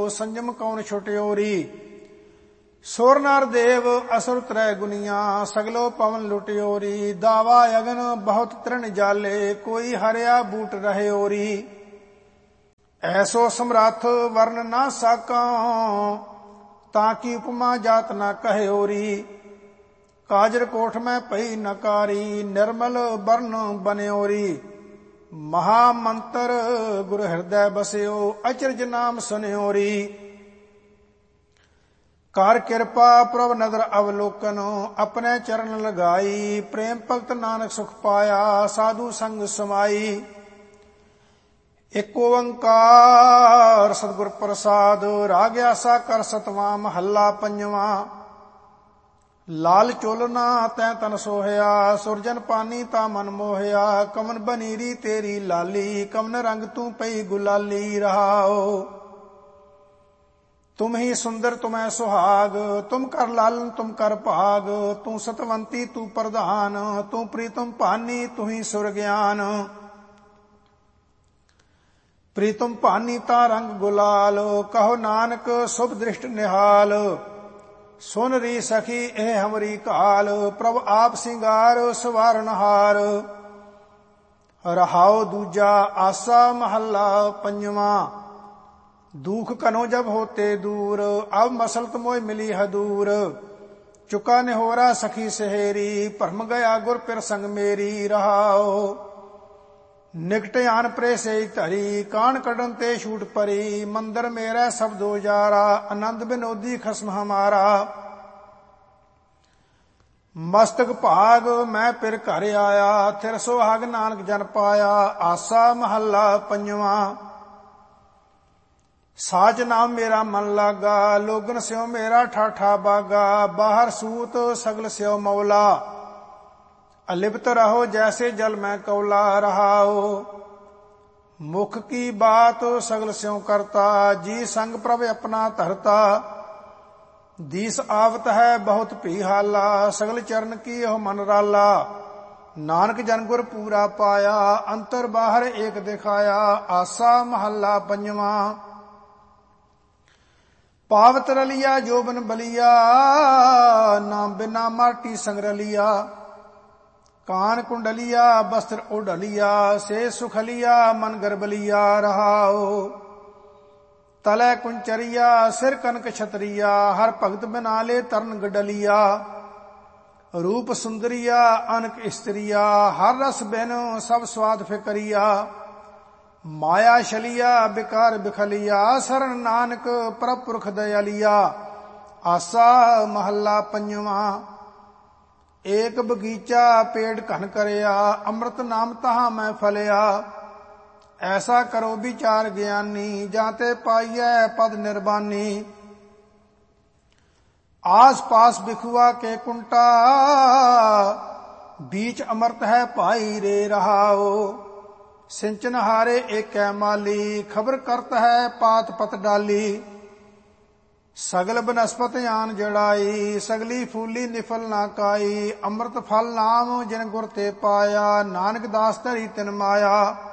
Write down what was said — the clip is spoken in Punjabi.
ਸੰਜਮ ਕੌਣ ਛੁਟਿਓਰੀ। ਸੁਰ ਨਰ ਦੇਵ ਅਸੁਰ ਤ੍ਰੈ ਗੁਨੀਆਂ, ਸਗਲੋ ਪਵਨ ਲੁਟਿਓਰੀ। ਦਾਵਾ ਅਗਨ ਬਹੁਤ ਤ੍ਰਿਣ ਜਾਲੇ, ਕੋਈ ਹਰਿਆ ਬੂਟ ਰਹਿਓਰੀ। ਐਸੋ ਸਮਰੱਥ ਵਰਨ ਨਾ ਸਾਕਾਂ, ਤਾਂ ਕੀ ਉਪਮਾ ਜਾਤ ਨਾ ਕਹਿਓਰੀ। ਕਾਜਰ ਕੋਠ ਮੈਂ ਪਈ ਨਕਾਰੀ, ਨਿਰਮਲ ਬਰਨ ਬਨਿਓਰੀ। ਮਹਾ ਮੰਤਰ ਗੁਰ ਹਿਰਦੈ ਬਸਿਓ, ਅਚਰਜ ਨਾਮ ਸੁਨਿਓਰੀ। ਕਰ ਕਿਰਪਾ ਪ੍ਰਭ ਨਦਰ ਅਵਲੋਕਨ, ਆਪਣੇ ਚਰਨ ਲਗਾਈ। ਪ੍ਰੇਮ ਭਗਤ ਨਾਨਕ ਸੁਖ ਪਾਇਆ, ਸਾਧੂ ਸੰਗ ਸਮਾਈ। ਇਕ ਓੰਕਾਰ ਸਤਿਗੁਰ ਪ੍ਰਸਾਦ, ਰਾਗ ਆਸਾ ਕਰ ਸਤਵਾਂ। ਮਹੱਲਾ ਪੰਜਵਾਂ। ਲਾਲ ਚੋਲਨਾ ਤੈ ਤਨ ਸੋਹਿਆ, ਸੁਰਜਨ ਪਾਨੀ ਤਾ ਮਨ ਮੋਹਿਆ। ਕਮਨ ਬਨੀਰੀ ਤੇਰੀ ਲਾਲੀ, ਕਮਨ ਰੰਗ ਤੂੰ ਪਈ ਗੁਲਾਲੀ। ਰਹਾਓ ਤੁਮ ਹੀ ਸੁੰਦਰ ਤੁਮੈ ਸੁਹਾਗ, ਤੁਮ ਕਰ ਲਾਲਨ ਤੁਮ ਕਰ ਭਾਗ। ਤੂੰ ਸਤਵੰਤੀ ਤੂੰ ਪ੍ਰਧਾਨ, ਤੂੰ ਪ੍ਰੀਤਮ ਭਾਨੀ ਤੂੰ ਹੀ ਸੁਰ ਗਿਆਨ। ਪ੍ਰੀਤਮ ਭਾਨੀ ਤਾ ਰੰਗ ਗੁਲਾਲ, ਕਹੋ ਨਾਨਕ ਸੁਭ ਦ੍ਰਿਸ਼ਟ ਨਿਹਾਲ। ਸੁਨ ਰੀ ਸਖੀ ਇਹ ਹਮਰੀ ਕਾਲ, ਪ੍ਰਭ ਆਪ ਸਿੰਗਾਰ ਸਵਾਰਨਹਾਰ। ਰਹਾਉ ਦੂਜਾ ਆਸਾ ਮਹੱਲਾ ਪੰਜਵਾਂ। ਦੁਖ ਕਨੋ ਜਬ ਹੋਤੇ ਦੂਰ, ਅਬ ਮਸਲਤ ਮੋਇ ਮਿਲੀ ਹਦੂਰ। ਚੁਕਾ ਨਿਹੋਰਾ ਸਖੀ ਸਹੇਰੀ, ਭਰਮ ਗਿਆ ਗੁਰ ਪਿਰ ਸੰਗ ਮੇਰੀ। ਰਹਾਉ ਨਿਕਟ ਆਨ ਪ੍ਰੇ ਸੇ ਧਰੀ, ਕਾਣ ਕੱਢਨ ਤੇ ਛੂਟ ਪਰੀ। ਮੰਦਰ ਮੇਰਾ ਸਬਦੋ ਜਾਰਾ, ਆਨੰਦ ਬਿਨੋਦੀ ਖਸਮ ਹਮਾਰਾ। ਮਸਤਕ ਭਾਗ ਮੈਂ ਪਿਰ ਘਰ ਆਇਆ, ਥਿਰ ਸੁਹਾਗ ਨਾਨਕ ਜਨ ਪਾਇਆ। ਆਸਾ ਮਹੱਲਾ ਪੰਜਵਾਂ। ਸਾਚ ਨਾਮ ਮੇਰਾ ਮਨ ਲਾਗਾ, ਲੋਗਨ ਸਿਓ ਮੇਰਾ ਠਾਠਾ ਬਾਗਾ। ਬਾਹਰ ਸੂਤ ਸਗਲ ਸਿਓ ਮੌਲਾ, ਅਲਿਪਤ ਰਹੋ ਜੈਸੇ ਜਲ ਮੈਂ ਕੌਲਾ। ਰਹਾਓ ਮੁਖ ਕੀ ਬਾਤ ਸਗਲ ਸਿਉ ਕਰਤਾ, ਜੀ ਸੰਗ ਪ੍ਰਭ ਆਪਣਾ ਧਰਤਾ। ਦੀਸ ਆਵਤ ਹੈ ਬਹੁਤ ਭੀ ਹਾਲਾ, ਸਗਲ ਚਰਨ ਕੀ ਉਹ ਮਨ ਰਾਲਾ। ਨਾਨਕ ਜਨ ਗੁਰ ਪੂਰਾ ਪਾਇਆ, ਅੰਤਰ ਬਾਹਰ ਏਕ ਦਿਖਾਇਆ। ਆਸਾ ਮਹੱਲਾ ਪੰਜਵਾਂ। ਪਾਵਤ ਰਲਿਆ ਜੋਬਨ ਬਲਿਆ, ਨਾਮ ਬਿਨਾ ਮਾਟੀ ਸੰਗ ਰਲਿਆ। ਕਾਨ ਕੁੰਡਲਿਆ ਬਸਤਰ ਓਢਲਿਆ, ਸੇ ਸੁਖਲਿਆ ਮਨ ਗਰਬਲਿਆ। ਰਹਾਓ ਤਲੈ ਕੁੰਚਰਿਆ ਸਿਰ ਕਨਕ ਛਤਰੀਆ, ਹਰ ਭਗਤ ਬਿਨਾ ਲੈ ਤਰਨ ਗਡਲਿਆ। ਰੂਪ ਸੁੰਦਰੀਆ ਅਨਕ ਇਸਤਰੀਆ, ਹਰ ਰਸ ਬਿਨ ਸਭ ਸਵਾਦ ਫਿਕਰੀਆ। ਮਾਇਆ ਛਲਿਆ ਬਿਕਾਰ ਬਿਖਲਿਆ, ਸਰਣ ਨਾਨਕ ਪ੍ਰਭ ਪੁਰਖ ਦਇਆਲਿਆ। ਆਸਾ ਮਹੱਲਾ ਪੰਜਵਾਂ। ਏਕ ਬਗੀਚਾ ਪੇੜ ਘਨ ਕਰਿਆ, ਅੰਮ੍ਰਿਤ ਨਾਮ ਤਹਾਂ ਮੈਂ ਫਲਿਆ। ਐਸਾ ਕਰੋ ਵਿਚਾਰ ਗਿਆਨੀ, ਜਾਂ ਤੇ ਪਾਈਐ ਪਦ ਨਿਰਬਾਨੀ। ਆਸ ਪਾਸ ਬਿਖੁਆ ਕੇ ਕੁੰਟਾ, बीच अमृत है भाई रे रहाओ। सिंचन हारे एकै माली, खबर करत है पात पत डाली। सगल बनस्पत आन जड़ाई, सगली फूली निफल ना काई। अमृत फल नाम जिन गुर ते पाया, नानक दास धरी तिन माया।